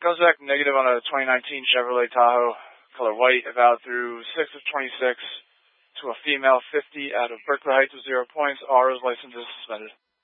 Comes back negative on a 2019 Chevrolet Tahoe, color white, eval through 6 of 26 to a female 50 out of Berkeley Heights with 0 points. Auro's license is suspended.